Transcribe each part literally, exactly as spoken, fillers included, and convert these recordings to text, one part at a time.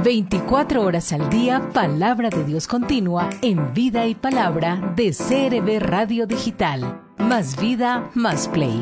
veinticuatro horas al día, palabra de Dios continua en Vida y Palabra de C R B Radio Digital. Más vida, más play.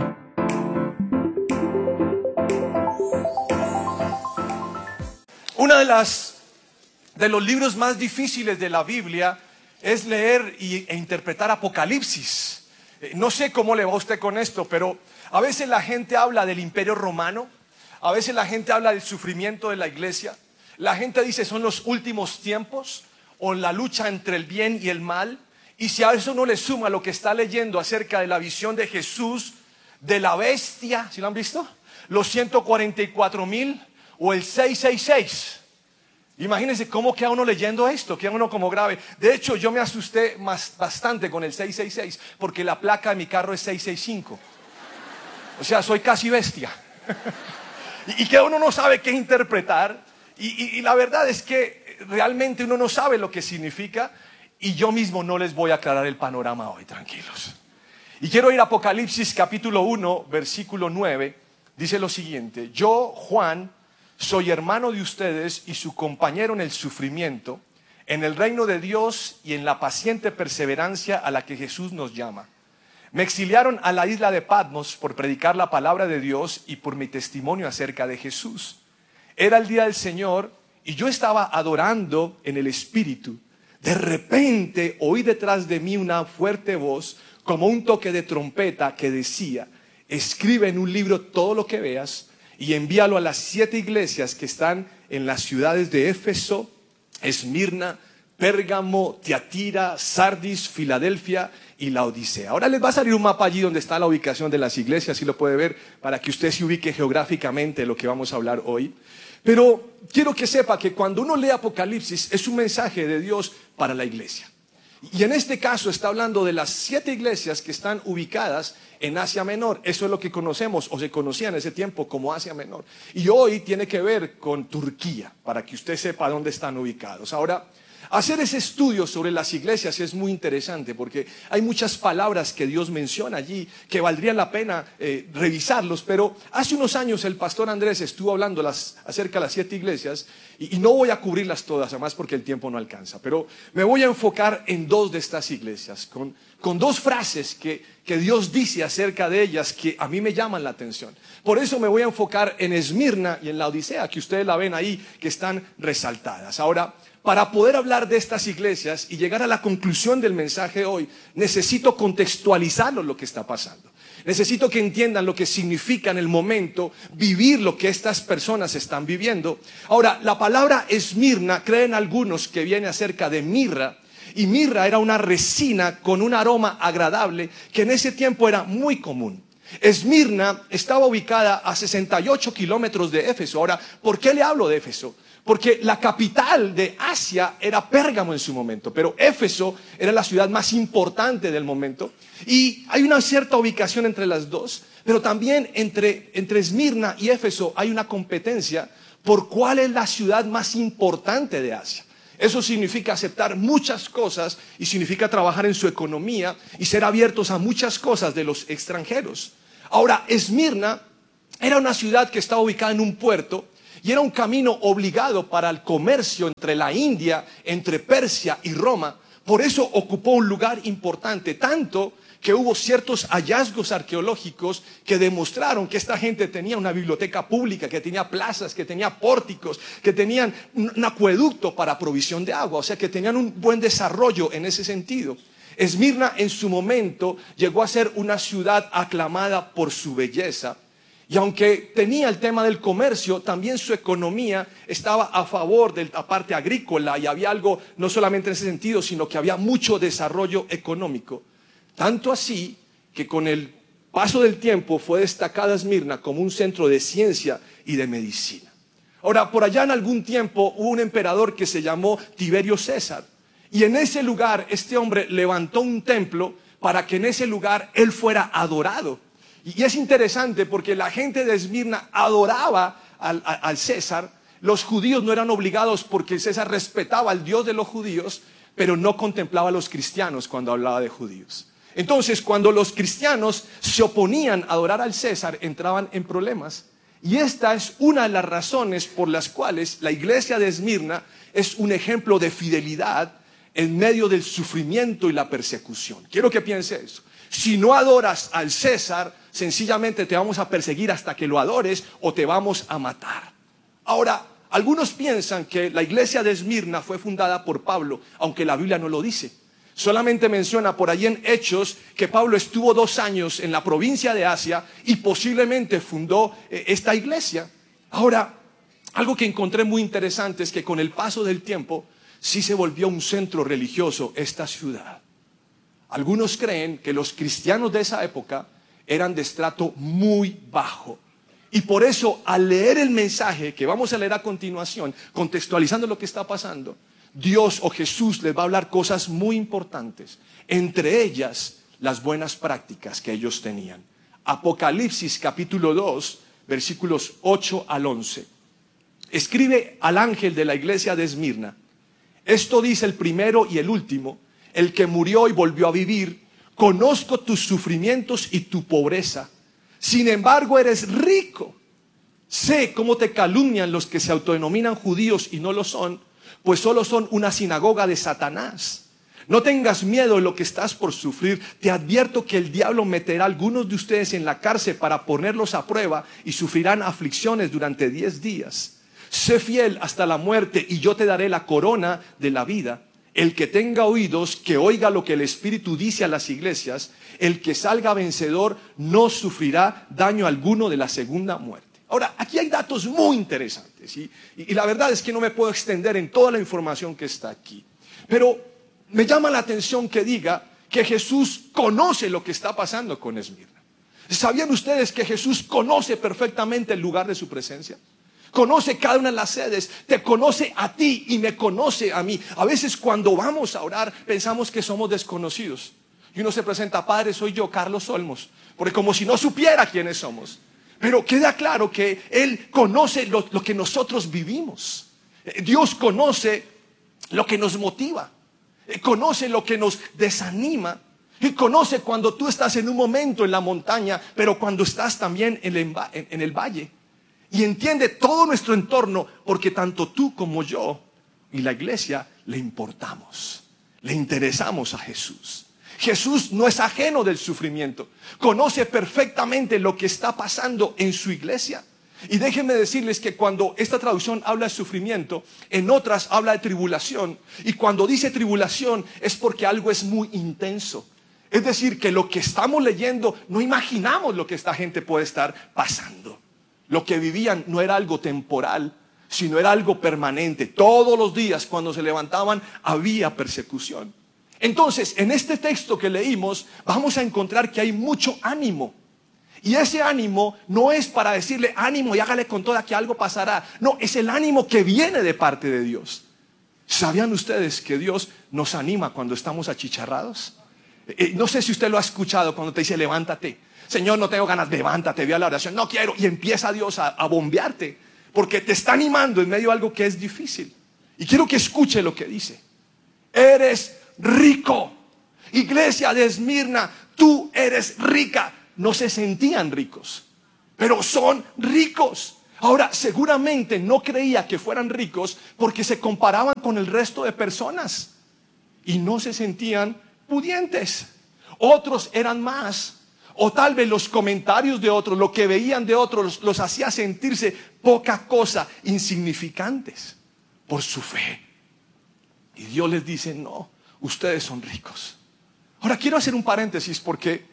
Una de las de los libros más difíciles de la Biblia es leer y, e interpretar Apocalipsis. No sé cómo le va a usted con esto, pero a veces la gente habla del Imperio Romano, a veces la gente habla del sufrimiento de la iglesia. La gente dice son los últimos tiempos o la lucha entre el bien y el mal. Y si a eso no le suma lo que está leyendo acerca de la visión de Jesús, de la bestia, ¿sí lo han visto? Los ciento cuarenta y cuatro mil o el seiscientos sesenta y seis. Imagínense cómo queda uno leyendo esto, queda uno como grave. De hecho, yo me asusté más, bastante con el seiscientos sesenta y seis porque la placa de mi carro es seiscientos sesenta y cinco. O sea, soy casi bestia. y, y que uno no sabe qué interpretar. Y, y, y la verdad es que realmente uno no sabe lo que significa. Y yo mismo no les voy a aclarar el panorama hoy, tranquilos. Y quiero ir a Apocalipsis capítulo uno, versículo nueve. Dice lo siguiente: yo, Juan, soy hermano de ustedes y su compañero en el sufrimiento, en el reino de Dios y en la paciente perseverancia a la que Jesús nos llama. Me exiliaron a la isla de Patmos por predicar la palabra de Dios y por mi testimonio acerca de Jesús. Era el día del Señor y yo estaba adorando en el Espíritu. De repente oí detrás de mí una fuerte voz, como un toque de trompeta, que decía: escribe en un libro todo lo que veas y envíalo a las siete iglesias que están en las ciudades de Éfeso, Esmirna, Pérgamo, Tiatira, Sardis, Filadelfia y Laodicea. Ahora les va a salir un mapa allí donde está la ubicación de las iglesias, si lo puede ver, para que usted se ubique geográficamente en lo que vamos a hablar hoy. Pero quiero que sepa que cuando uno lee Apocalipsis es un mensaje de Dios para la iglesia. Y en este caso está hablando de las siete iglesias que están ubicadas en Asia Menor. Eso es lo que conocemos o se conocía en ese tiempo como Asia Menor. Y hoy tiene que ver con Turquía, para que usted sepa dónde están ubicados. Ahora, hacer ese estudio sobre las iglesias es muy interesante porque hay muchas palabras que Dios menciona allí que valdría la pena eh, revisarlos. Pero hace unos años el pastor Andrés estuvo hablando las, acerca de las siete iglesias y, y no voy a cubrirlas todas, además porque el tiempo no alcanza. Pero me voy a enfocar en dos de estas iglesias con, con dos frases que, que Dios dice acerca de ellas que a mí me llaman la atención. Por eso me voy a enfocar en Esmirna y en Laodicea, que ustedes la ven ahí, que están resaltadas. Ahora, para poder hablar de estas iglesias y llegar a la conclusión del mensaje hoy, necesito contextualizarlo lo que está pasando. Necesito que entiendan lo que significa en el momento vivir lo que estas personas están viviendo. Ahora, la palabra Esmirna, creen algunos que viene acerca de mirra, y mirra era una resina con un aroma agradable que en ese tiempo era muy común. Esmirna estaba ubicada a sesenta y ocho kilómetros de Éfeso. Ahora, ¿por qué le hablo de Éfeso? Porque la capital de Asia era Pérgamo en su momento, pero Éfeso era la ciudad más importante del momento. Y hay una cierta ubicación entre las dos, pero también entre, entre Esmirna y Éfeso hay una competencia por cuál es la ciudad más importante de Asia. Eso significa aceptar muchas cosas y significa trabajar en su economía y ser abiertos a muchas cosas de los extranjeros. Ahora, Esmirna era una ciudad que estaba ubicada en un puerto y era un camino obligado para el comercio entre la India, entre Persia y Roma. Por eso ocupó un lugar importante, tanto que hubo ciertos hallazgos arqueológicos que demostraron que esta gente tenía una biblioteca pública, que tenía plazas, que tenía pórticos, que tenían un acueducto para provisión de agua, o sea que tenían un buen desarrollo en ese sentido. Esmirna en su momento llegó a ser una ciudad aclamada por su belleza. Y aunque tenía el tema del comercio, también su economía estaba a favor de la parte agrícola y había algo no solamente en ese sentido, sino que había mucho desarrollo económico. Tanto así que con el paso del tiempo fue destacada Esmirna como un centro de ciencia y de medicina. Ahora, por allá en algún tiempo hubo un emperador que se llamó Tiberio César. Y en ese lugar este hombre levantó un templo para que en ese lugar él fuera adorado. Y es interesante porque la gente de Esmirna adoraba al, al César. Los judíos no eran obligados porque el César respetaba al Dios de los judíos, pero no contemplaba a los cristianos cuando hablaba de judíos. Entonces, cuando los cristianos se oponían a adorar al César, entraban en problemas. Y esta es una de las razones por las cuales la iglesia de Esmirna es un ejemplo de fidelidad en medio del sufrimiento y la persecución. Quiero que piense eso. Si no adoras al César, sencillamente te vamos a perseguir hasta que lo adores o te vamos a matar. Ahora, algunos piensan que la iglesia de Esmirna fue fundada por Pablo, aunque la Biblia no lo dice. Solamente menciona por ahí en Hechos que Pablo estuvo dos años en la provincia de Asia y posiblemente fundó eh, esta iglesia. Ahora, algo que encontré muy interesante es que con el paso del tiempo sí se volvió un centro religioso esta ciudad. Algunos creen que los cristianos de esa época eran de estrato muy bajo. Y por eso, al leer el mensaje que vamos a leer a continuación, contextualizando lo que está pasando, Dios o Jesús les va a hablar cosas muy importantes, entre ellas las buenas prácticas que ellos tenían. Apocalipsis capítulo dos, versículos ocho al once. Escribe al ángel de la iglesia de Esmirna: esto dice el primero y el último, el que murió y volvió a vivir. Conozco tus sufrimientos y tu pobreza, sin embargo eres rico. Sé cómo te calumnian los que se autodenominan judíos y no lo son, pues solo son una sinagoga de Satanás. No tengas miedo de lo que estás por sufrir. Te advierto que el diablo meterá a algunos de ustedes en la cárcel para ponerlos a prueba y sufrirán aflicciones durante diez días. Sé fiel hasta la muerte y yo te daré la corona de la vida. El que tenga oídos, que oiga lo que el Espíritu dice a las iglesias. El que salga vencedor no sufrirá daño alguno de la segunda muerte. Ahora, aquí hay datos muy interesantes, ¿sí? y, y la verdad es que no me puedo extender en toda la información que está aquí. Pero me llama la atención que diga que Jesús conoce lo que está pasando con Esmirna. ¿Sabían ustedes que Jesús conoce perfectamente el lugar de su presencia? Conoce cada una de las sedes, te conoce a ti y me conoce a mí. A veces cuando vamos a orar pensamos que somos desconocidos. Y uno se presenta: Padre, soy yo, Carlos Olmos. Porque como si no supiera quiénes somos. Pero queda claro que Él conoce lo, lo que nosotros vivimos. Dios conoce lo que nos motiva. Conoce lo que nos desanima. Y conoce cuando tú estás en un momento en la montaña, pero cuando estás también en el, en el valle. Y entiende todo nuestro entorno, porque tanto tú como yo y la iglesia le importamos. Le interesamos a Jesús. Jesús no es ajeno del sufrimiento. Conoce perfectamente lo que está pasando en su iglesia. Y déjenme decirles que cuando esta traducción habla de sufrimiento, en otras habla de tribulación. Y cuando dice tribulación es porque algo es muy intenso. Es decir, que lo que estamos leyendo, no imaginamos lo que esta gente puede estar pasando. Lo que vivían no era algo temporal, sino era algo permanente. Todos los días cuando se levantaban había persecución. Entonces, en este texto que leímos, vamos a encontrar que hay mucho ánimo. Y ese ánimo no es para decirle ánimo y hágale con toda que algo pasará. No, es el ánimo que viene de parte de Dios. ¿Sabían ustedes que Dios nos anima cuando estamos achicharrados? Eh, no sé si usted lo ha escuchado cuando te dice levántate. Señor, no tengo ganas, levántate, ve a la oración. No quiero. Y empieza Dios a, a bombearte, porque te está animando en medio de algo que es difícil. Y quiero que escuche lo que dice. Eres rico. Iglesia de Esmirna, tú eres rica. No se sentían ricos, pero son ricos. Ahora, seguramente no creía que fueran ricos porque se comparaban con el resto de personas y no se sentían pudientes. Otros eran más, o tal vez los comentarios de otros, lo que veían de otros los, los hacía sentirse poca cosa, insignificantes por su fe. Y Dios les dice: no, ustedes son ricos. Ahora quiero hacer un paréntesis, porque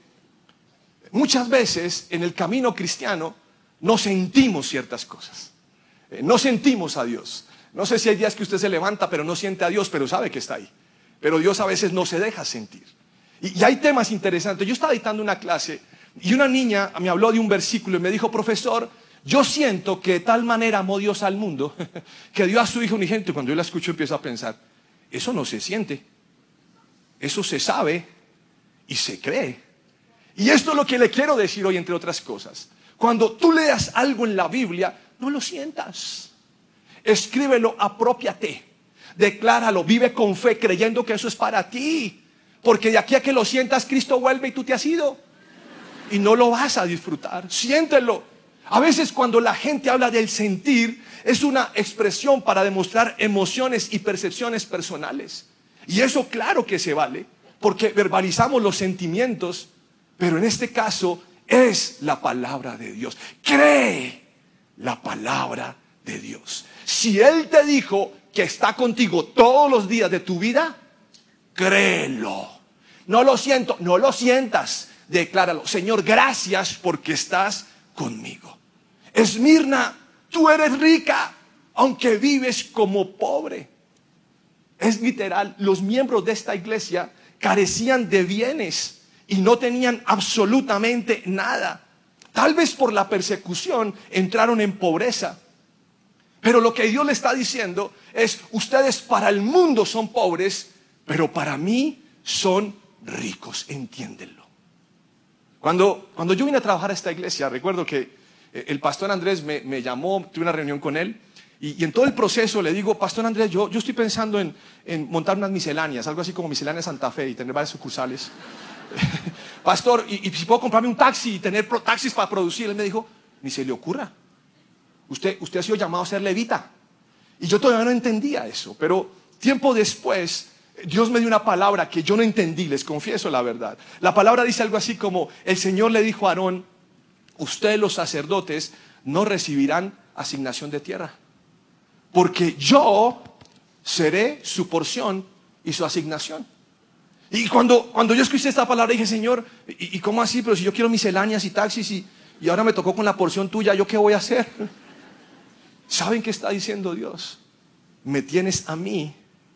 muchas veces en el camino cristiano no sentimos ciertas cosas. Eh, no sentimos a Dios. No sé si hay días que usted se levanta pero no siente a Dios, pero sabe que está ahí. Pero Dios a veces no se deja sentir. Y, y hay temas interesantes. Yo estaba dictando una clase y una niña me habló de un versículo y me dijo: profesor, yo siento que de tal manera amó Dios al mundo que dio a su hijo unigénito. Y cuando yo la escucho empiezo a pensar: eso no se siente, eso se sabe y se cree. Y esto es lo que le quiero decir hoy, entre otras cosas. Cuando tú leas algo en la Biblia, no lo sientas. Escríbelo, aprópiate, decláralo, vive con fe creyendo que eso es para ti. Porque de aquí a que lo sientas, Cristo vuelve y tú te has ido. Y no lo vas a disfrutar. Siéntelo. A veces cuando la gente habla del sentir, es una expresión para demostrar emociones y percepciones personales. Y eso claro que se vale, porque verbalizamos los sentimientos, pero en este caso es la palabra de Dios. Cree la palabra de Dios. Si Él te dijo que está contigo todos los días de tu vida, créelo. No lo siento, no lo sientas, decláralo. Señor, gracias porque estás conmigo. Esmirna, tú eres rica, aunque vives como pobre. Es literal, los miembros de esta iglesia carecían de bienes y no tenían absolutamente nada. Tal vez por la persecución entraron en pobreza. Pero lo que Dios le está diciendo es, ustedes para el mundo son pobres, pero para mí son ricos, entiéndenlo. Cuando, cuando yo vine a trabajar a esta iglesia, recuerdo que el pastor Andrés me, me llamó, tuve una reunión con él, y, y en todo el proceso le digo, pastor Andrés, yo, yo estoy pensando en, en montar unas misceláneas, algo así como Miscelánea Santa Fe y tener varias sucursales. Pastor, y, y si puedo comprarme un taxi y tener pro, taxis para producir. Él me dijo, ni se le ocurra. Usted, usted ha sido llamado a ser levita. Y yo todavía no entendía eso, pero tiempo después Dios me dio una palabra que yo no entendí, les confieso la verdad. La palabra dice algo así como, el Señor le dijo a Aarón, ustedes los sacerdotes no recibirán asignación de tierra, porque yo seré su porción y su asignación. Y cuando, cuando yo escuché esta palabra dije, Señor, ¿y, y cómo así? Pero si yo quiero misceláneas y taxis y, y ahora me tocó con la porción tuya, ¿yo qué voy a hacer? ¿Saben qué está diciendo Dios? Me tienes a mí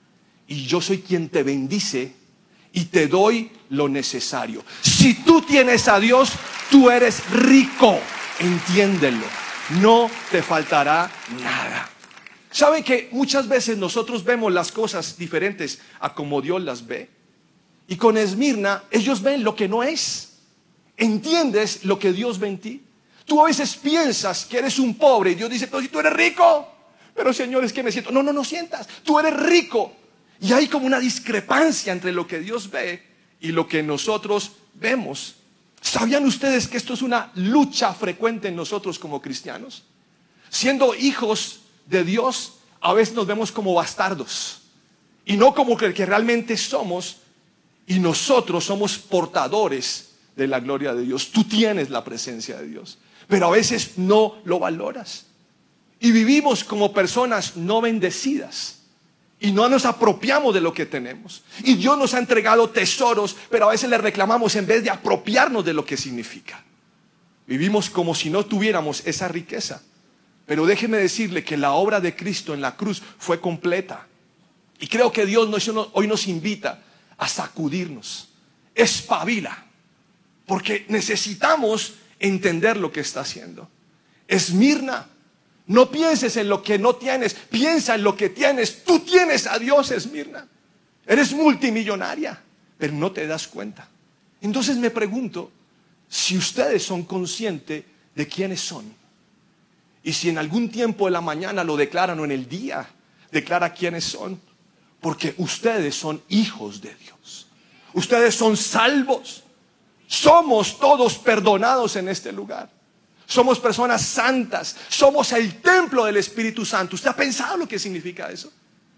y yo soy quien te bendice y te doy lo necesario. Si tú tienes a Dios, tú eres rico, entiéndelo, no te faltará nada. ¿Saben que muchas veces nosotros vemos las cosas diferentes a como Dios las ve? Y con Esmirna, ellos ven lo que no es. ¿Entiendes lo que Dios ve en ti? Tú a veces piensas que eres un pobre y Dios dice, pero si tú eres rico. Pero Señor, es que me siento, no, no, no sientas, tú eres rico. Y hay como una discrepancia entre lo que Dios ve y lo que nosotros vemos. ¿Sabían ustedes que esto es una lucha frecuente en nosotros como cristianos? Siendo hijos de Dios, a veces nos vemos como bastardos y no como que, que realmente somos, y nosotros somos portadores de la gloria de Dios. Tú tienes la presencia de Dios, pero a veces no lo valoras y vivimos como personas no bendecidas. Y no nos apropiamos de lo que tenemos. Y Dios nos ha entregado tesoros, pero a veces le reclamamos en vez de apropiarnos de lo que significa. Vivimos como si no tuviéramos esa riqueza. Pero déjeme decirle que la obra de Cristo en la cruz fue completa. Y creo que Dios nos, hoy nos invita a sacudirnos. Espabila. Porque necesitamos entender lo que está haciendo. Esmirna. No pienses en lo que no tienes, piensa en lo que tienes. Tú tienes a Dios, Esmirna. Eres multimillonaria, pero no te das cuenta. Entonces me pregunto si ustedes son conscientes de quiénes son. Y si en algún tiempo de la mañana lo declaran o en el día declara quiénes son. Porque ustedes son hijos de Dios. Ustedes son salvos. Somos todos perdonados en este lugar. Somos personas santas. Somos el templo del Espíritu Santo. ¿Usted ha pensado lo que significa eso?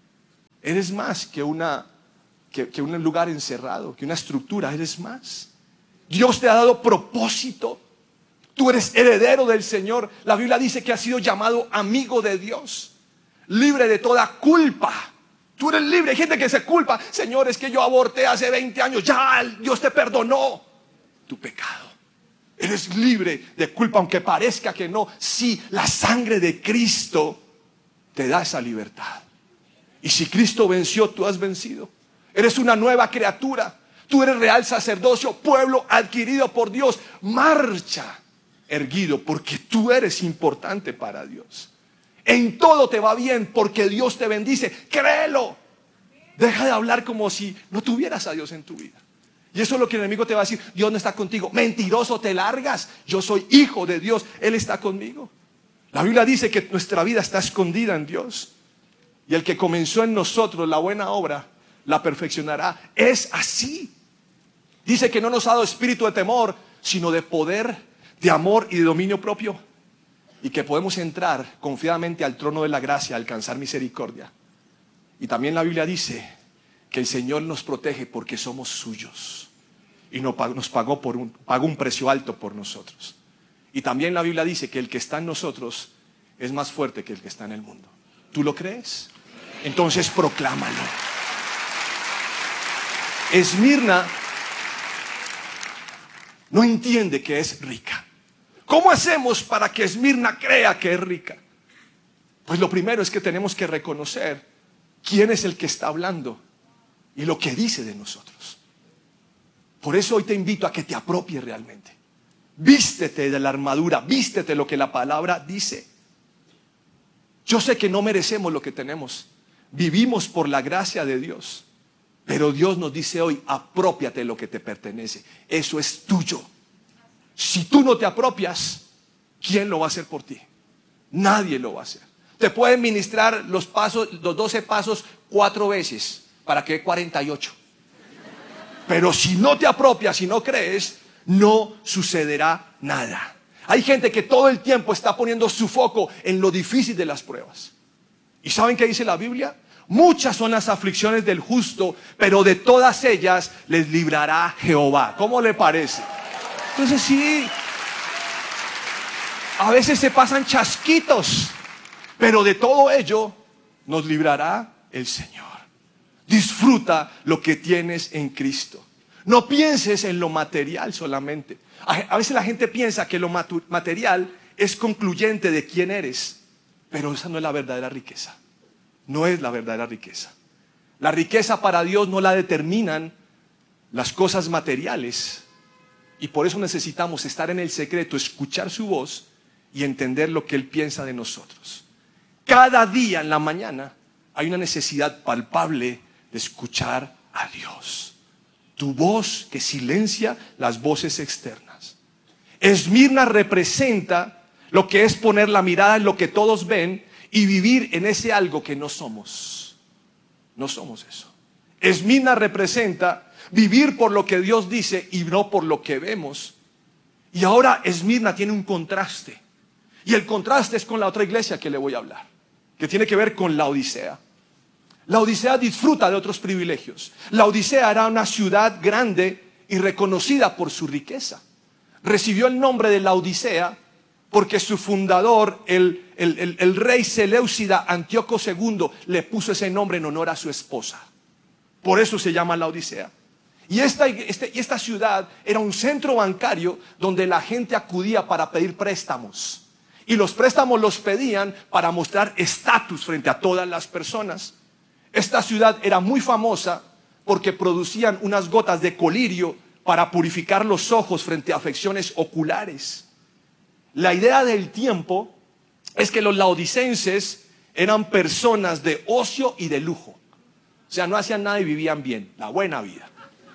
Eres más que, una, que, que un lugar encerrado, que una estructura. Eres más. Dios te ha dado propósito. Tú eres heredero del Señor. La Biblia dice que has sido llamado amigo de Dios, libre de toda culpa. Tú eres libre. Hay gente que se culpa. Señor, es que yo aborté hace veinte años. Ya Dios te perdonó tu pecado. Eres libre de culpa, aunque parezca que no. Sí, la sangre de Cristo te da esa libertad. Y si Cristo venció, tú has vencido. Eres una nueva criatura. Tú eres real sacerdocio, pueblo adquirido por Dios. Marcha erguido, porque tú eres importante para Dios. En todo te va bien porque Dios te bendice. Créelo. Deja de hablar como si no tuvieras a Dios en tu vida. Y eso es lo que el enemigo te va a decir. Dios no está contigo. Mentiroso, te largas. Yo soy hijo de Dios. Él está conmigo. La Biblia dice que nuestra vida está escondida en Dios. Y el que comenzó en nosotros la buena obra, la perfeccionará. Es así. Dice que no nos ha dado espíritu de temor, sino de poder, de amor y de dominio propio. y que podemos entrar confiadamente al trono de la gracia, alcanzar misericordia. Y también la Biblia dice que el Señor nos protege porque somos suyos y nos pagó, por un, pagó un precio alto por nosotros. Y también la Biblia dice que el que está en nosotros es más fuerte que el que está en el mundo. ¿Tú lo crees? Entonces proclámalo. Esmirna no entiende que es rica. ¿Cómo hacemos para que Esmirna crea que es rica? Pues lo primero es que tenemos que reconocer quién es el que está hablando y lo que dice de nosotros. Por eso hoy te invito a que te apropies realmente. Vístete de la armadura, vístete lo que la palabra dice. Yo sé que no merecemos lo que tenemos. Vivimos por la gracia de Dios. Pero Dios nos dice hoy, aprópiate de lo que te pertenece. Eso es tuyo. Si tú no te apropias, ¿quién lo va a hacer por ti? Nadie lo va a hacer. Te pueden ministrar los pasos, los doce pasos cuatro veces para que cuarenta y ocho. Pero si no te apropias, si no crees, no sucederá nada. Hay gente que todo el tiempo está poniendo su foco en lo difícil de las pruebas. ¿Y saben qué dice la Biblia? Muchas son las aflicciones del justo, pero de todas ellas les librará Jehová. ¿Cómo le parece? Entonces sí, a veces se pasan chasquitos, pero de todo ello nos librará el Señor. Disfruta lo que tienes en Cristo. No pienses en lo material solamente. A veces la gente piensa que lo material es concluyente de quién eres, pero esa no es la verdadera riqueza. No es la verdadera riqueza. La riqueza para Dios no la determinan las cosas materiales. Y por eso necesitamos estar en el secreto, escuchar su voz y entender lo que Él piensa de nosotros. Cada día en la mañana hay una necesidad palpable de escuchar a Dios. Tu voz que silencia las voces externas. Esmirna representa lo que es poner la mirada en lo que todos ven y vivir en ese algo que no somos. No somos eso. Esmirna representa vivir por lo que Dios dice y no por lo que vemos. Y ahora Esmirna tiene un contraste. Y el contraste es con la otra iglesia que le voy a hablar, que tiene que ver con Laodicea. Laodicea disfruta de otros privilegios. Laodicea era una ciudad grande y reconocida por su riqueza. Recibió el nombre de Laodicea porque su fundador, el, el, el, el rey Seleucida Antíoco segundo, le puso ese nombre en honor a su esposa. Por eso se llama Laodicea. Y esta, este, y esta ciudad era un centro bancario donde la gente acudía para pedir préstamos. Y los préstamos los pedían para mostrar estatus frente a todas las personas. Esta ciudad era muy famosa porque producían unas gotas de colirio para purificar los ojos frente a afecciones oculares. La idea del tiempo es que los laodicenses eran personas de ocio y de lujo. O sea, no hacían nada y vivían bien, la buena vida.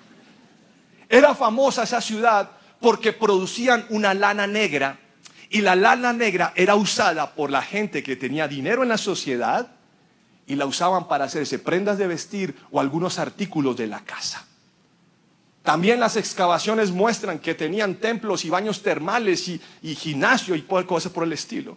Era famosa esa ciudad porque producían una lana negra, y la lana negra era usada por la gente que tenía dinero en la sociedad y la usaban para hacerse prendas de vestir o algunos artículos de la casa. También las excavaciones muestran que tenían templos y baños termales y, y gimnasio y cosas por el estilo.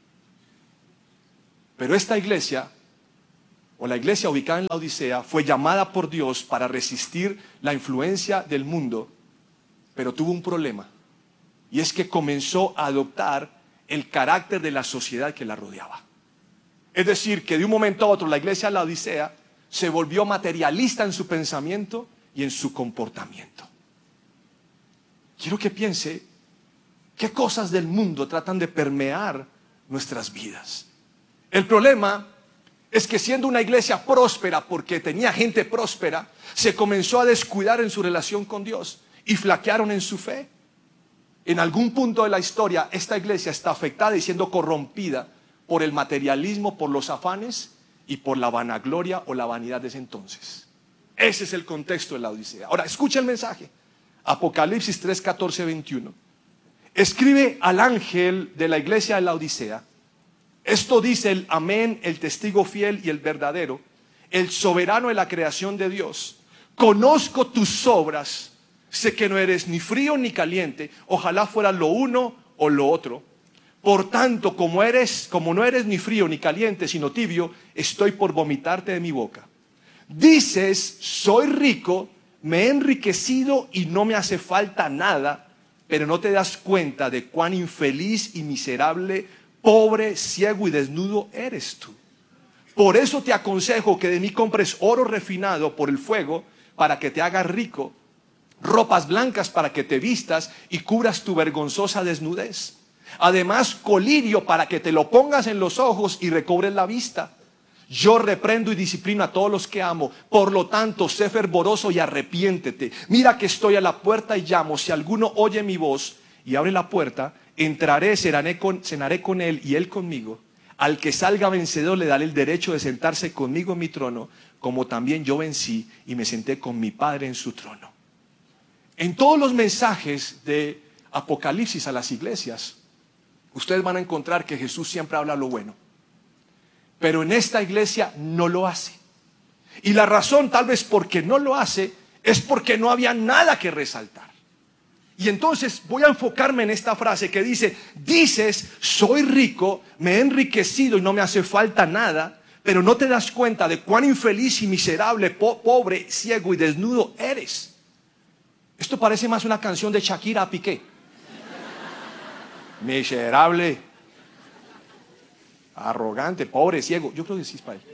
Pero esta iglesia, o la iglesia ubicada en Laodicea, fue llamada por Dios para resistir la influencia del mundo, pero tuvo un problema. Y es que comenzó a adoptar el carácter de la sociedad que la rodeaba. Es decir, que de un momento a otro la iglesia de Laodicea se volvió materialista en su pensamiento y en su comportamiento. Quiero que piense qué cosas del mundo tratan de permear nuestras vidas. El problema es que siendo una iglesia próspera, porque tenía gente próspera, se comenzó a descuidar en su relación con Dios y flaquearon en su fe. En algún punto de la historia, esta iglesia está afectada y siendo corrompida por el materialismo, por los afanes y por la vanagloria o la vanidad de ese entonces. Ese es el contexto de la Odisea. Ahora, escucha el mensaje. Apocalipsis tres, catorce, veintiuno. Escribe al ángel de la iglesia de la Odisea: esto dice el amén, el testigo fiel y el verdadero, el soberano de la creación de Dios. Conozco tus obras, sé que no eres ni frío ni caliente. Ojalá fuera lo uno o lo otro. Por tanto, como eres, como no eres ni frío ni caliente, sino tibio, estoy por vomitarte de mi boca. Dices, soy rico, me he enriquecido y no me hace falta nada, pero no te das cuenta de cuán infeliz y miserable, pobre, ciego y desnudo eres tú. Por eso te aconsejo que de mí compres oro refinado por el fuego para que te hagas rico, ropas blancas para que te vistas y cubras tu vergonzosa desnudez. Además, colirio para que te lo pongas en los ojos y recobres la vista. Yo reprendo y disciplino a todos los que amo. Por lo tanto, sé fervoroso y arrepiéntete. Mira que estoy a la puerta y llamo. Si alguno oye mi voz y abre la puerta, entraré, cenaré con, cenaré con él y él conmigo. Al que salga vencedor le daré el derecho de sentarse conmigo en mi trono, como también yo vencí y me senté con mi Padre en su trono. En todos los mensajes de Apocalipsis a las iglesias, ustedes van a encontrar que Jesús siempre habla lo bueno. Pero en esta iglesia no lo hace. Y la razón tal vez porque no lo hace es porque no había nada que resaltar. Y entonces voy a enfocarme en esta frase que dice, dices, soy rico, me he enriquecido y no me hace falta nada, pero no te das cuenta de cuán infeliz y miserable, po pobre, ciego y desnudo eres. Esto parece más una canción de Shakira a Piqué. Miserable, arrogante, pobre, ciego. Yo creo que sí es para él.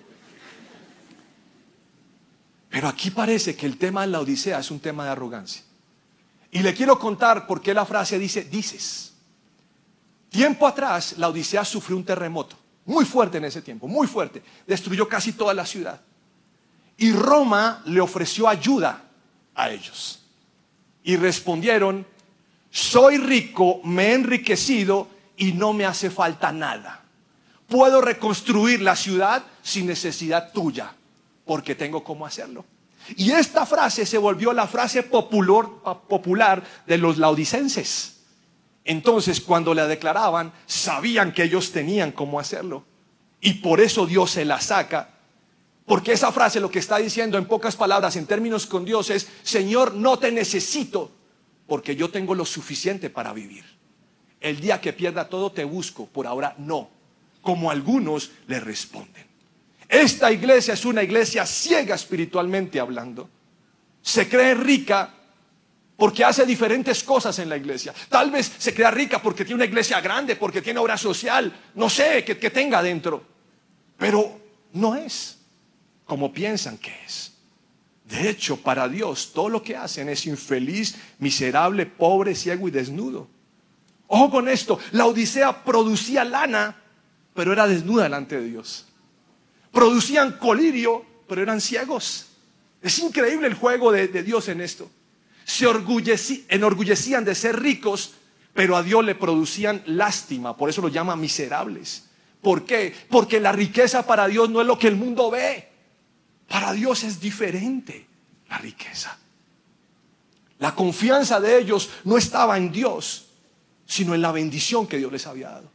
Pero aquí parece que el tema de la Odisea es un tema de arrogancia. Y le quiero contar por qué la frase dice, dices. Tiempo atrás, la Odisea sufrió un terremoto. Muy fuerte en ese tiempo, muy fuerte. Destruyó casi toda la ciudad. Y Roma le ofreció ayuda a ellos. Y respondieron, soy rico, me he enriquecido y no me hace falta nada. Puedo reconstruir la ciudad sin necesidad tuya, porque tengo cómo hacerlo. Y esta frase se volvió la frase popular, popular de los laodicenses. Entonces, cuando la declaraban, sabían que ellos tenían cómo hacerlo. Y por eso Dios se la saca. Porque esa frase lo que está diciendo en pocas palabras, en términos con Dios, es, Señor, no te necesito, porque yo tengo lo suficiente para vivir. El día que pierda todo te busco, por ahora no. Como algunos le responden. Esta iglesia es una iglesia ciega espiritualmente hablando. Se cree rica porque hace diferentes cosas en la iglesia. Tal vez se crea rica porque tiene una iglesia grande, porque tiene obra social, no sé, que, que tenga dentro. Pero no es como piensan que es. De hecho, para Dios, todo lo que hacen es infeliz, miserable, pobre, ciego y desnudo. Ojo con esto, la Odisea producía lana, pero era desnuda delante de Dios. Producían colirio, pero eran ciegos. Es increíble el juego de, de Dios en esto. Se enorgullecían de ser ricos, pero a Dios le producían lástima. Por eso lo llama miserables. ¿Por qué? Porque la riqueza para Dios no es lo que el mundo ve. Para Dios es diferente la riqueza. La confianza de ellos no estaba en Dios, sino en la bendición que Dios les había dado.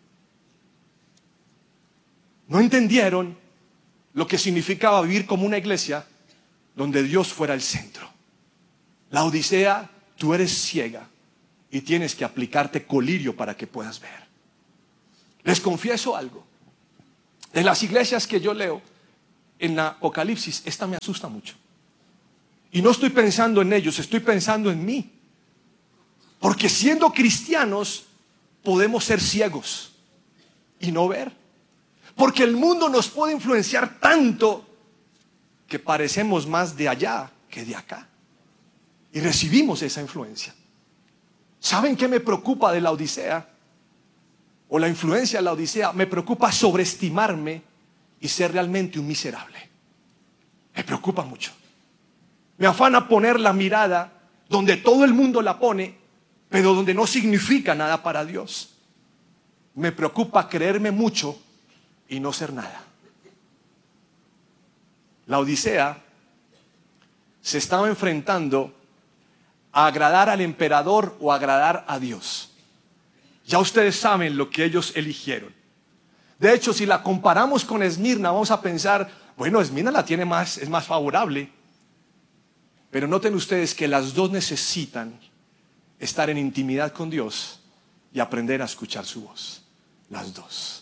No entendieron lo que significaba vivir como una iglesia donde Dios fuera el centro. La Odisea, tú eres ciega y tienes que aplicarte colirio para que puedas ver. Les confieso algo. De las iglesias que yo leo en la Apocalipsis, esta me asusta mucho. Y no estoy pensando en ellos, estoy pensando en mí. Porque siendo cristianos podemos ser ciegos y no ver. Porque el mundo nos puede influenciar tanto que parecemos más de allá que de acá. Y recibimos esa influencia. ¿Saben qué me preocupa de la Odisea? O la influencia de la Odisea. Me preocupa sobreestimarme y ser realmente un miserable. Me preocupa mucho. Me afana poner la mirada donde todo el mundo la pone, pero donde no significa nada para Dios. Me preocupa creerme mucho y no ser nada. La Odisea se estaba enfrentando a agradar al emperador o agradar a Dios. Ya ustedes saben lo que ellos eligieron. De hecho, si la comparamos con Esmirna, vamos a pensar, bueno, Esmirna la tiene más, es más favorable. Pero noten ustedes que las dos necesitan estar en intimidad con Dios y aprender a escuchar su voz. las dos.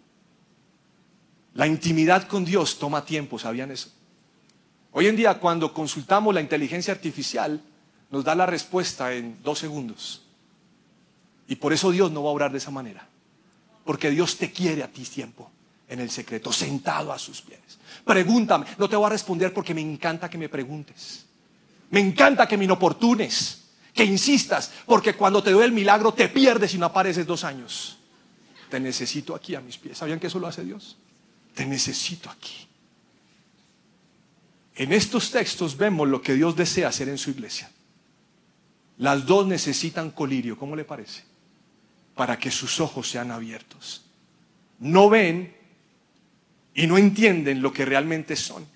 La intimidad con Dios toma tiempo, ¿sabían eso? Hoy en día, cuando consultamos la inteligencia artificial, nos da la respuesta en dos segundos. Y por eso Dios no va a orar de esa manera. Porque Dios te quiere a ti tiempo, en el secreto, sentado a sus pies. Pregúntame, no te voy a responder porque me encanta que me preguntes. Me encanta que me inoportunes, que insistas, porque cuando te doy el milagro te pierdes y no apareces dos años. Te necesito aquí a mis pies. ¿Sabían que eso lo hace Dios? Te necesito aquí. En estos textos vemos lo que Dios desea hacer en su iglesia. Las dos necesitan colirio, ¿cómo le parece? Para que sus ojos sean abiertos. No ven y no entienden lo que realmente son.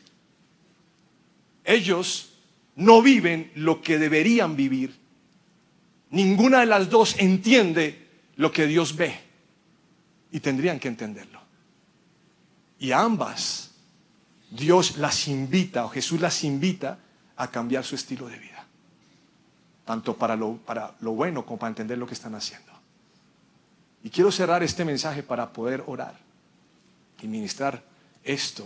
Ellos no viven lo que deberían vivir. Ninguna de las dos entiende lo que Dios ve. Y tendrían que entenderlo. Y a ambas Dios las invita, o Jesús las invita a cambiar su estilo de vida. Tanto para lo, para lo bueno como para entender lo que están haciendo. Y quiero cerrar este mensaje para poder orar y ministrar esto.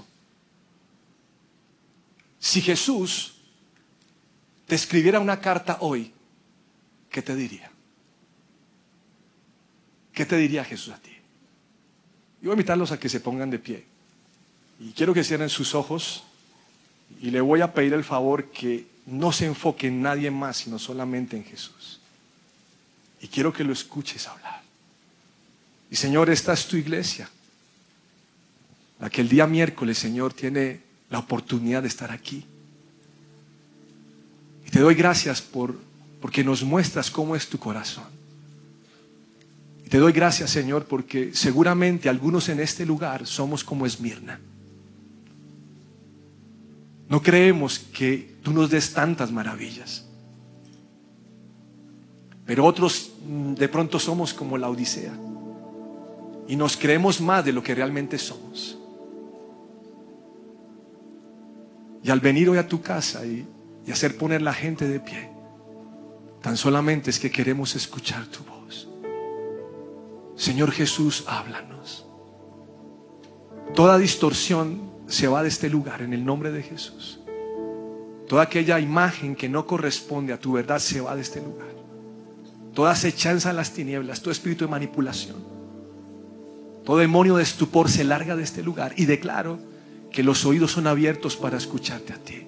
Si Jesús te escribiera una carta hoy, ¿qué te diría? ¿Qué te diría Jesús a ti? Yo voy a invitarlos a que se pongan de pie. Y quiero que cierren sus ojos y le voy a pedir el favor que no se enfoque en nadie más, sino solamente en Jesús. Y quiero que lo escuches hablar. Y Señor, esta es tu iglesia, la que el día miércoles, Señor, tiene la oportunidad de estar aquí. Y te doy gracias por, porque nos muestras cómo es tu corazón. Y te doy gracias, Señor, porque seguramente algunos en este lugar somos como Esmirna. No creemos que tú nos des tantas maravillas. Pero otros de pronto somos como la Odisea. Y nos creemos más de lo que realmente somos. Y al venir hoy a tu casa y, y hacer poner la gente de pie, tan solamente es que queremos escuchar tu voz. Señor Jesús, háblanos. Toda distorsión se va de este lugar en el nombre de Jesús. Toda aquella imagen que no corresponde a tu verdad se va de este lugar. Toda acechanza en las tinieblas, todo espíritu de manipulación, todo demonio de estupor se larga de este lugar. Y declaro que los oídos son abiertos para escucharte a ti.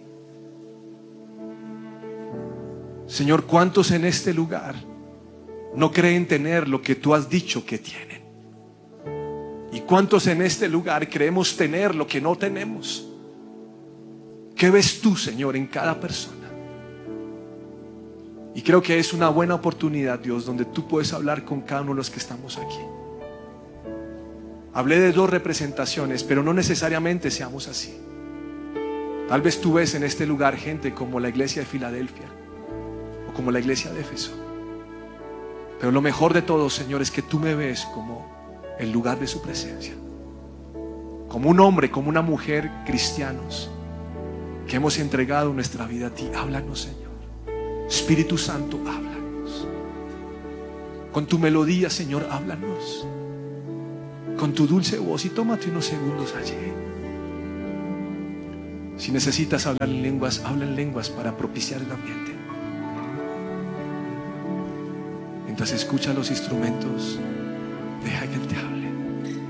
Señor, ¿cuántos en este lugar no creen tener lo que tú has dicho que tienen? ¿Y cuántos en este lugar creemos tener lo que no tenemos? ¿Qué ves tú, Señor, en cada persona? Y creo que es una buena oportunidad, Dios, donde tú puedes hablar con cada uno de los que estamos aquí. Hablé de dos representaciones, pero no necesariamente seamos así. Tal vez tú ves en este lugar gente como la iglesia de Filadelfia o como la iglesia de Éfeso. Pero lo mejor de todo, Señor, es que tú me ves como el lugar de su presencia, como un hombre, como una mujer cristianos que hemos entregado nuestra vida a ti. Háblanos, Señor. Espíritu Santo, háblanos. Con tu melodía, Señor, háblanos. Con tu dulce voz, y tómate unos segundos allí. Si necesitas hablar en lenguas, habla en lenguas para propiciar el ambiente. Mientras escucha los instrumentos, deja que Él te hable.